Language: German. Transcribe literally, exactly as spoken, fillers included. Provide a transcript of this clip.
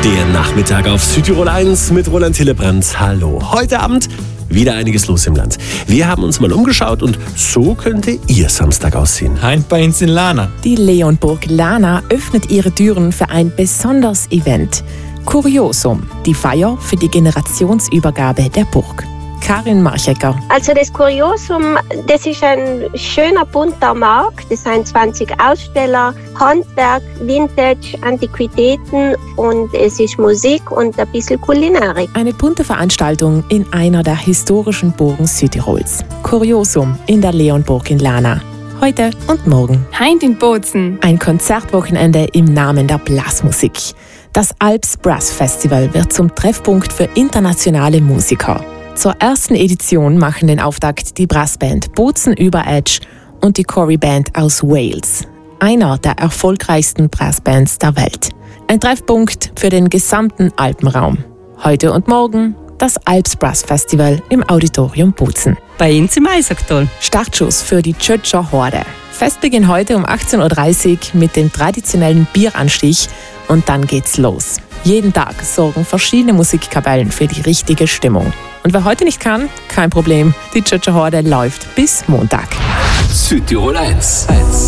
Der Nachmittag auf Südtirol eins mit Roland Hillebrand. Hallo. Heute Abend wieder einiges los im Land. Wir haben uns mal umgeschaut und so könnte Ihr Samstag aussehen. Heint bei uns in Lana. Die Leonburg Lana öffnet ihre Türen für ein besonderes Event. Kuriosum, die Feier für die Generationsübergabe der Burg. Karin Marchecker. Also das Kuriosum, das ist ein schöner bunter Markt. Das sind zwanzig Aussteller, Handwerk, Vintage, Antiquitäten und es ist Musik und ein bisschen Kulinarik. Eine bunte Veranstaltung in einer der historischen Burgen Südtirols. Kuriosum in der Leonburg in Lana. Heute und morgen. Heint in Bozen. Ein Konzertwochenende im Namen der Blasmusik. Das Alps Brass Festival wird zum Treffpunkt für internationale Musiker. Zur ersten Edition machen den Auftakt die Brassband Bozen über Edge und die Corey Band aus Wales, einer der erfolgreichsten Brassbands der Welt. Ein Treffpunkt für den gesamten Alpenraum. Heute und morgen das Alps Brass Festival im Auditorium Bozen. Bei uns im Eisacktal. Startschuss für die Tschötscher Horde. Festbeginn heute um achtzehn Uhr dreißig mit dem traditionellen Bieranstich und dann geht's los. Jeden Tag sorgen verschiedene Musikkapellen für die richtige Stimmung. Und wer heute nicht kann, kein Problem. Die Tschötscher Horde läuft bis Montag. Südtirol eins.